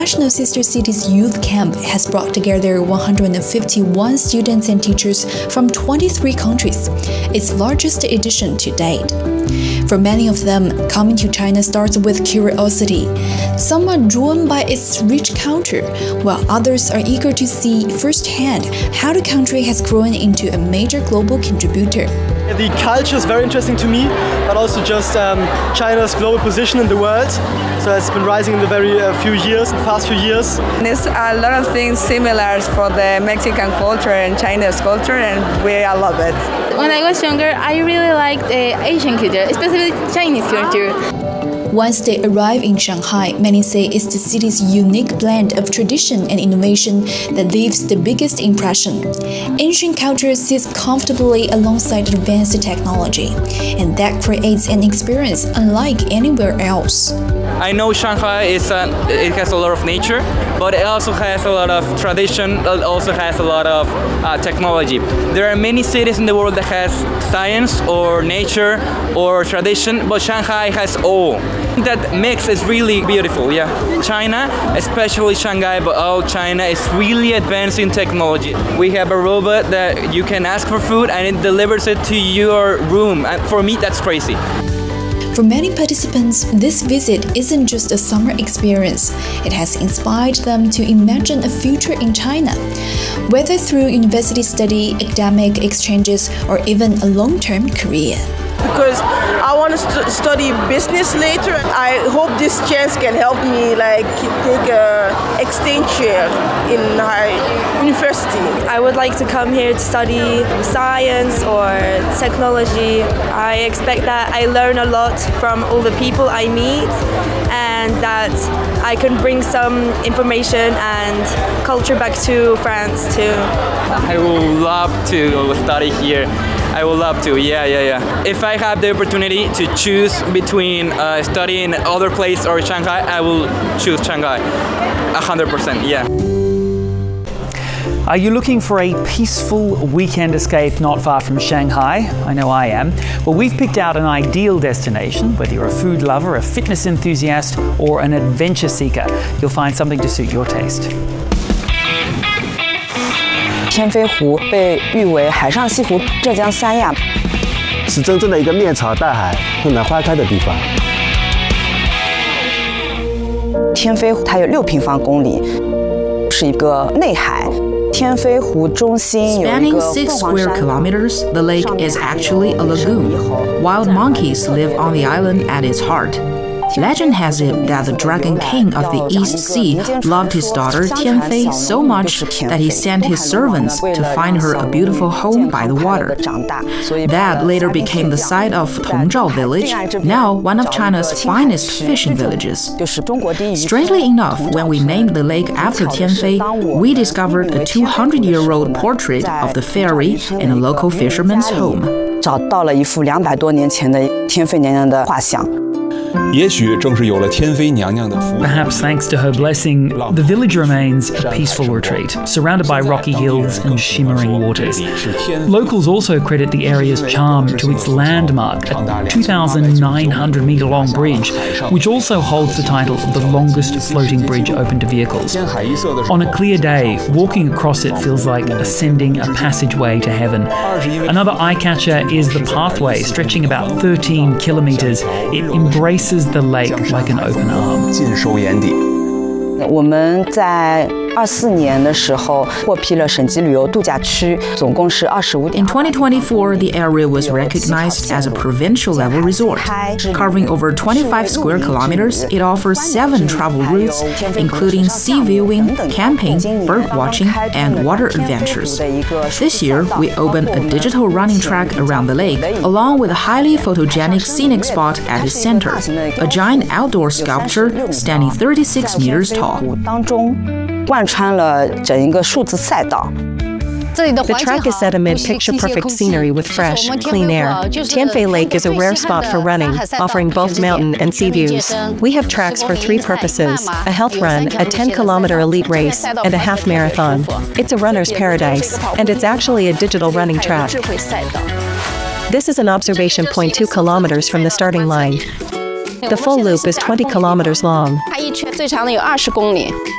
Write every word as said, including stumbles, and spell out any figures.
National Sister Cities Youth Camp has brought together one hundred fifty-one students and teachers from twenty-three countries, its largest edition to date. For many of them, coming to China starts with curiosity. Some are drawn by its rich culture, while others are eager to see firsthand how the country has grown into a major global contributor. The culture is very interesting to me, but also just um, China's global position in the world. So it's been rising in the very uh, few years, in the past few years. There's a lot of things similar for the Mexican culture and China's culture, and we all love it. When I was younger, I really liked the Asian culture, especially Chinese culture. Once they arrive in Shanghai, many say it's the city's unique blend of tradition and innovation that leaves the biggest impression. Ancient culture sits comfortably alongside advanced technology, and that creates an experience unlike anywhere else. I know Shanghai is uh, it has a lot of nature, but it also has a lot of tradition. It also has a lot of uh, technology. There are many cities in the world that has science or nature or tradition, but Shanghai has all. That mix is really beautiful. Yeah, China, especially Shanghai, but all China is really advanced in technology. We have a robot that you can ask for food and it delivers it to your room. And for me, that's crazy. For many participants, this visit isn't just a summer experience. It has inspired them to imagine a future in China, whether through university study, academic exchanges, or even a long-term career. Because I want to st study business later. I hope this chance can help me like take a exchange year in high university. I would like to come here to study science or technology. I expect that I learn a lot from all the people I meet and that I can bring some information and culture back to France too. I would love to study here. I would love to, yeah, yeah, yeah. If I have the opportunity to choose between uh, studying other place or Shanghai, I will choose Shanghai, one hundred percent, yeah. Are you looking for a peaceful weekend escape not far from Shanghai? I know I am. Well, we've picked out an ideal destination. Whether you're a food lover, a fitness enthusiast, or an adventure seeker, you'll find something to suit your taste. 天飞湖被誉为海上西湖，浙江三亚是真正的一个面朝大海、春暖花开的地方。 天飞湖它有六平方公里，是一个内海。天飞湖中心有一个 Spanning six square kilometers, the lake is actually a lagoon. Wild monkeys live on the island at its heart. Legend has it that the Dragon King of the East Sea loved his daughter Tianfei so much that he sent his servants to find her a beautiful home by the water. That later became the site of Tongzhao Village, now one of China's finest fishing villages. Strangely enough, when we named the lake after Tianfei, we discovered a two hundred year old portrait of the fairy in a local fisherman's home. 找到了一幅两百多年前的天妃娘娘的画像。 也许正是有了天妃娘娘的福。 Perhaps thanks to her blessing, the village remains a peaceful retreat, surrounded by rocky hills and shimmering waters. Locals also credit the area's charm to its landmark, a two thousand nine hundred metre long bridge, which also holds the title of the longest floating bridge open to vehicles. On a clear day, walking across it feels like ascending a passageway to heaven. Another eye-catcher is the pathway, stretching about thirteen kilometres. It embraces the lake like an open arm. 尽收眼底。 我们在二四年的时候获批了省级旅游度假区，总共是二十五点。 In twenty twenty-four, the area was recognized as a provincial-level resort. Covering over twenty-five square kilometers, it offers seven travel routes, including sea viewing, camping, bird watching, and water adventures. This year, we opened a digital running track around the lake, along with a highly photogenic scenic spot at its center, a giant outdoor sculpture standing thirty-six meters tall. 当中贯穿了整一个数字赛道。 The track is set amid picture-perfect scenery with fresh, clean air. Tianfei Lake is a rare spot for running, offering both mountain and sea views. We have tracks for three purposes: a health run, a ten kilometer elite race, and a half marathon. It's a runner's paradise, and it's actually a digital running track. This is an observation point two kilometers from the starting line. The full loop is twenty kilometers long.